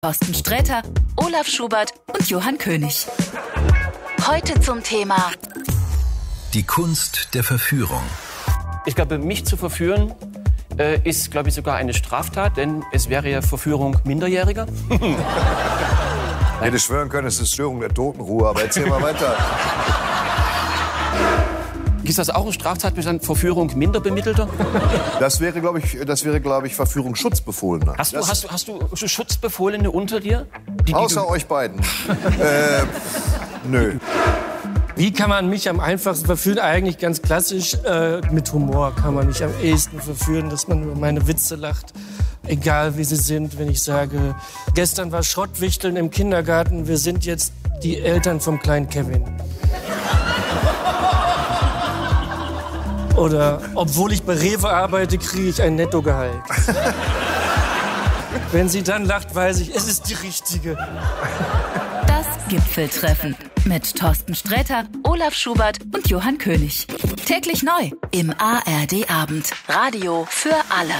Thorsten Sträter, Olaf Schubert und Johann König. Heute zum Thema die Kunst der Verführung. Ich glaube, mich zu verführen ist, glaube ich, sogar eine Straftat, denn es wäre ja Verführung Minderjähriger. Ich hätte schwören können, es ist Störung der Totenruhe, aber erzähl mal weiter. Ist das auch ein Straftatbestand, Verführung Minderbemittelter? Das wäre, glaube ich, Verführung Schutzbefohlener. Hast du Schutzbefohlene unter dir? Außer euch beiden. Nö. Wie kann man mich am einfachsten verführen? Eigentlich ganz klassisch, mit Humor kann man mich am ehesten verführen, dass man über meine Witze lacht. Egal wie sie sind, wenn ich sage, gestern war Schrottwichteln im Kindergarten, wir sind jetzt die Eltern vom kleinen Kevin. Oder, obwohl ich bei Rewe arbeite, kriege ich ein Nettogehalt. Wenn sie dann lacht, weiß ich, es ist die Richtige. Das Gipfeltreffen mit Thorsten Sträter, Olaf Schubert und Johann König. Täglich neu im ARD Abend. Radio für alle.